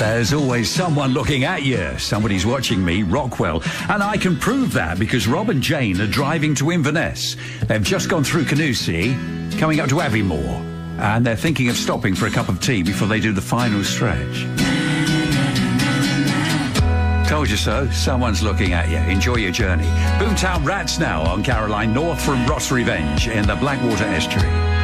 There's always someone looking at you. Somebody's watching me, Rockwell. And I can prove that because Rob and Jane are driving to Inverness. They've just gone through Canusie, coming up to Aviemore. And they're thinking of stopping for a cup of tea before they do the final stretch. Told you so. Someone's looking at you. Enjoy your journey. Boomtown Rats now on Caroline, north from Ross Revenge in the Blackwater Estuary.